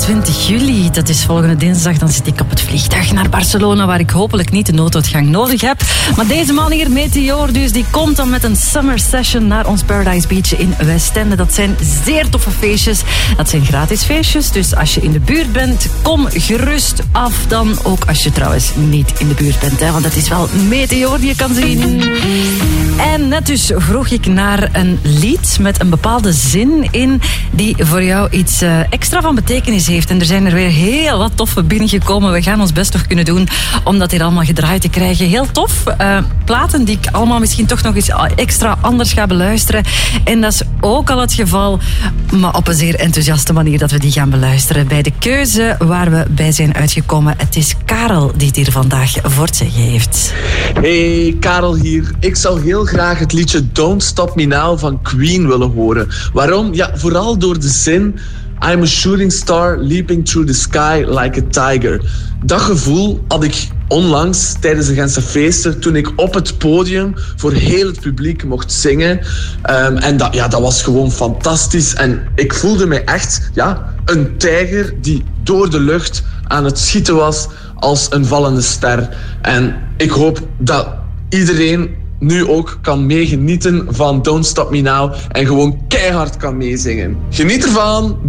21 juli, dat is volgende dinsdag, dan zit ik op het vliegtuig naar Barcelona, waar ik hopelijk niet de nooduitgang nodig heb. Maar deze man hier, Meteor dus, die komt dan met een summer session naar ons Paradise Beach in Westende. Dat zijn zeer toffe feestjes. Dat zijn gratis feestjes, dus als je in de buurt bent, kom gerust af dan. Ook als je trouwens niet in de buurt bent, hè, want dat is wel Meteor die je kan zien. En net dus vroeg ik naar een lied met een bepaalde zin in die voor jou iets extra van betekenis heeft. En er zijn er weer heel wat toffe binnengekomen. We gaan ons best nog kunnen doen om dat hier allemaal gedraaid te krijgen. Heel tof. Platen die ik allemaal misschien toch nog eens extra anders ga beluisteren. En dat is ook al het geval, maar op een zeer enthousiaste manier dat we die gaan beluisteren. Bij de keuze waar we bij zijn uitgekomen. Het is Karel die het hier vandaag voor het zeggen heeft. Hey, Karel hier. Ik zou heel graag het liedje Don't Stop Me Now van Queen willen horen. Waarom? Ja, vooral door de zin I'm a shooting star leaping through the sky like a tiger. Dat gevoel had ik onlangs tijdens de Gentse feesten toen ik op het podium voor heel het publiek mocht zingen. En dat was gewoon fantastisch. En ik voelde me echt een tijger die door de lucht aan het schieten was als een vallende ster. En ik hoop dat iedereen nu ook kan meegenieten van Don't Stop Me Now en gewoon keihard kan meezingen. Geniet ervan!